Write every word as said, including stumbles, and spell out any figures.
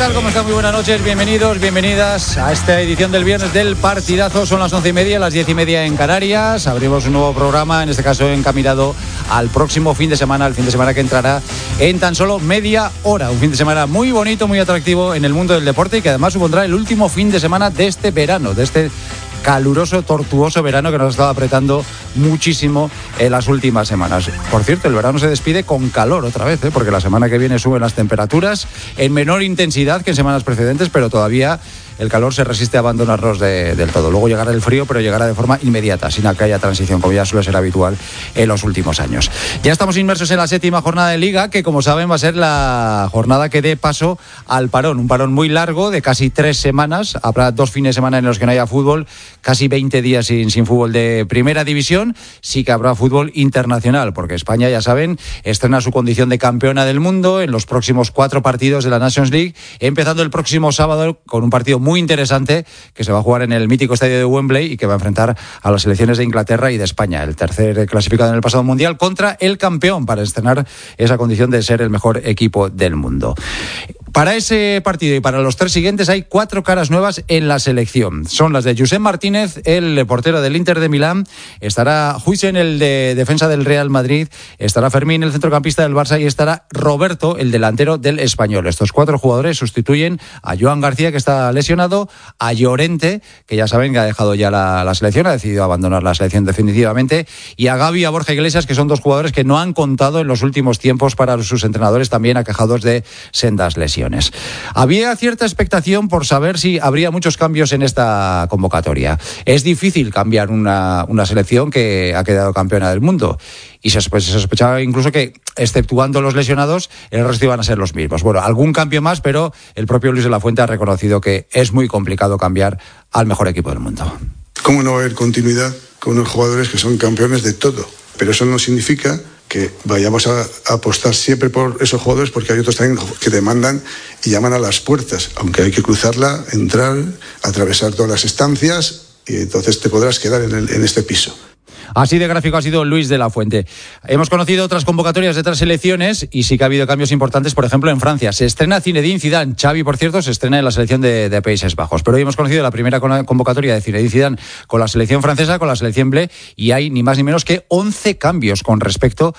tal? ¿Cómo están? Muy buenas noches, bienvenidos, bienvenidas a esta edición del viernes del partidazo. Son las once y media, las diez y media en Canarias. Abrimos un nuevo programa, en este caso encaminado al próximo fin de semana, el fin de semana que entrará en tan solo media hora. Un fin de semana muy bonito, muy atractivo en el mundo del deporte y que además supondrá el último fin de semana de este verano, de este caluroso, tortuoso verano que nos ha estado apretando muchísimo en las últimas semanas. Por cierto, el verano se despide con calor otra vez, ¿eh? Porque la semana que viene suben las temperaturas en menor intensidad que en semanas precedentes, pero todavía el calor se resiste a abandonarnos de, del todo. Luego llegará el frío, pero llegará de forma inmediata, sin que haya transición, como ya suele ser habitual en los últimos años. Ya estamos inmersos en la séptima jornada de Liga, que como saben va a ser la jornada que dé paso al parón. Un parón muy largo, de casi tres semanas. Habrá dos fines de semana en los que no haya fútbol, casi veinte días sin, sin fútbol de primera división. Sí que habrá fútbol internacional, porque España, ya saben, estrena su condición de campeona del mundo en los próximos cuatro partidos de la Nations League, empezando el próximo sábado con un partido muy interesante que se va a jugar en el mítico estadio de Wembley y que va a enfrentar a las selecciones de Inglaterra y de España, el tercer clasificado en el pasado mundial, contra el campeón, para estrenar esa condición de ser el mejor equipo del mundo. Para ese partido y para los tres siguientes hay cuatro caras nuevas en la selección. Son las de Josep Martínez, el portero del Inter de Milán, estará Huijsen, el de defensa del Real Madrid, estará Fermín, el centrocampista del Barça, y estará Roberto, el delantero del Español. Estos cuatro jugadores sustituyen a Joan García, que está lesionado, a Llorente, que ya saben que ha dejado ya la, la selección, ha decidido abandonar la selección definitivamente, y a Gavi y a Borja Iglesias, que son dos jugadores que no han contado en los últimos tiempos para sus entrenadores, también aquejados de sendas lesiones. Había cierta expectación por saber si habría muchos cambios en esta convocatoria. Es difícil cambiar una, una selección que ha quedado campeona del mundo. Y se sospechaba incluso que, exceptuando los lesionados, el resto iban a ser los mismos. Bueno, algún cambio más, pero el propio Luis de la Fuente ha reconocido que es muy complicado cambiar al mejor equipo del mundo. ¿Cómo no va a haber continuidad con unos jugadores que son campeones de todo? Pero eso no significa que vayamos a apostar siempre por esos jugadores, porque hay otros también que demandan y llaman a las puertas, aunque hay que cruzarla, entrar, atravesar todas las estancias, y entonces te podrás quedar en, el, en este piso. Así de gráfico ha sido Luis de la Fuente. Hemos conocido otras convocatorias de otras selecciones y sí que ha habido cambios importantes. Por ejemplo, en Francia se estrena Zinedine Zidane. Xavi, por cierto, se estrena en la selección de, de Países Bajos. Pero hoy hemos conocido la primera convocatoria de Zinedine Zidane con la selección francesa, con la selección bleu, y hay ni más ni menos que once cambios con respecto